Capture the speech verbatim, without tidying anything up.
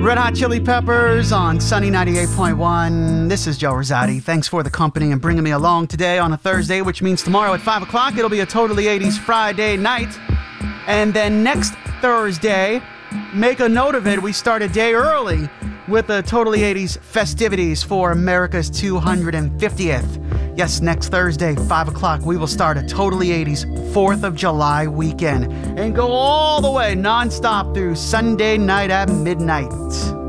Red Hot Chili Peppers on Sunny ninety-eight point one. This is Joe Rosati. Thanks for the company and bringing me along today on a Thursday, which means tomorrow at five o'clock it'll be a Totally eighties Friday night. And then next Thursday, make a note of it, we start a day early with the Totally eighties festivities for America's two hundred fiftieth. Yes, next Thursday, five o'clock, we will start a Totally eighties fourth of July weekend and go all the way non-stop through Sunday night at midnight.